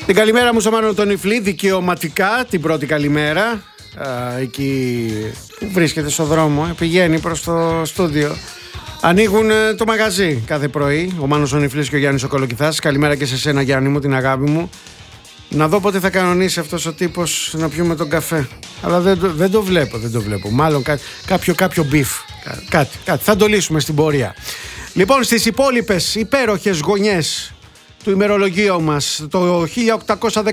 Την καλημέρα μου στο Μάνο τον Ιφλή, δικαιωματικά την πρώτη καλημέρα. Εκεί που βρίσκεται στο δρόμο, πηγαίνει προς το στούντιο. Ανοίγουν το μαγαζί κάθε πρωί. Ο Μάνος ο Νιφλής και ο Γιάννης ο Κολοκυθάς. Καλημέρα και σε σένα, Γιάννη μου, την αγάπη μου. Να δω πότε θα κανονίσει αυτός ο τύπος να πιούμε τον καφέ. Αλλά δεν το βλέπω. Μάλλον κάποιο μπιφ. Κάτι. Θα το λύσουμε στην πορεία. Λοιπόν, στις υπόλοιπες υπέροχες γωνιές του ημερολογίου μας, το